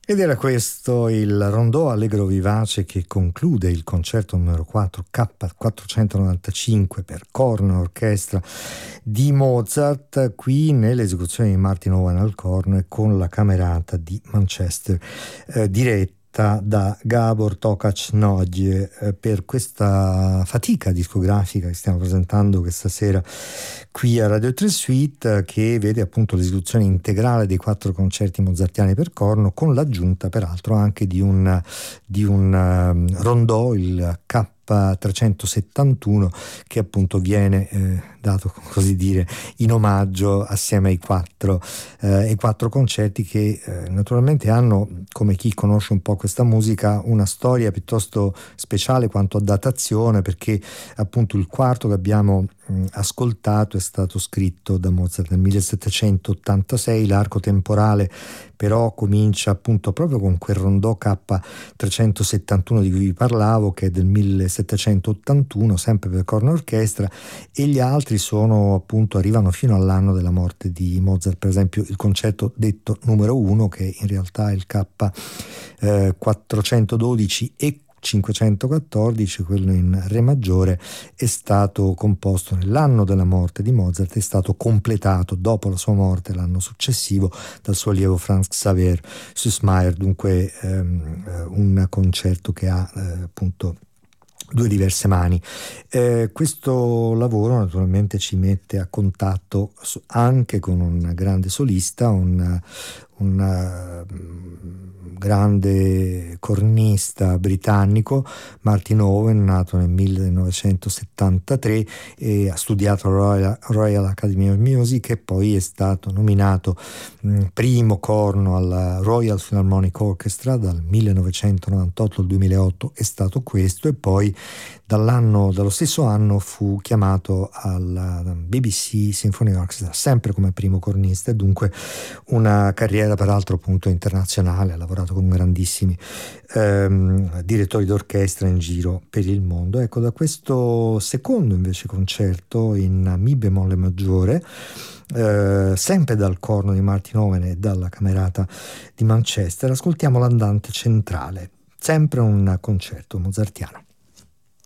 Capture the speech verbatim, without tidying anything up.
Ed era questo il rondò allegro vivace che conclude il concerto numero quattro K quattrocentonovantacinque per corno e orchestra di Mozart, qui nell'esecuzione di Martin Owen al corno e con la Camerata di Manchester, eh, diretta da Gábor Tokach-Nagy. Eh, per questa fatica discografica che stiamo presentando questa sera qui a Radio tre Suite, che vede appunto l'esecuzione integrale dei quattro concerti mozartiani per corno, con l'aggiunta peraltro anche di un, di un um, rondò, il K trecentosettantuno, che appunto viene eh, dato, così dire, in omaggio assieme ai quattro, eh, ai quattro concerti che eh, naturalmente hanno, come chi conosce un po' questa musica, una storia piuttosto speciale quanto a datazione, perché appunto il quarto che abbiamo mh, ascoltato è stato scritto da Mozart nel millesettecentottantasei. L'arco temporale però comincia appunto proprio con quel rondò K trecentosettantuno di cui vi parlavo, che è del millesettecentottantuno, sempre per corno e orchestra, e gli altri sono appunto, arrivano fino all'anno della morte di Mozart. Per esempio il concerto detto numero uno, che in realtà è il K eh, quattrocentododici e cinquecentoquattordici, quello in re maggiore, è stato composto nell'anno della morte di Mozart, è stato completato dopo la sua morte l'anno successivo dal suo allievo Franz Xaver Süssmayr, dunque ehm, un concerto che ha eh, appunto due diverse mani. Eh, questo lavoro naturalmente ci mette a contatto anche con un grande solista, un, un uh, grande cornista britannico, Martin Owen, nato nel millenovecentosettantatré, e ha studiato alla Royal, Royal Academy of Music e poi è stato nominato mh, primo corno alla Royal Philharmonic Orchestra dal millenovecentonovantotto al duemilaotto, è stato questo, e poi dall'anno, dallo stesso anno fu chiamato alla B B C Symphony Orchestra, sempre come primo cornista, e dunque una carriera peraltro appunto internazionale. Ha lavorato con grandissimi ehm, direttori d'orchestra in giro per il mondo. Ecco, da questo secondo invece concerto in mi bemolle maggiore, eh, sempre dal corno di Martin Owen e dalla Camerata di Manchester, ascoltiamo l'andante centrale, sempre un concerto mozartiano.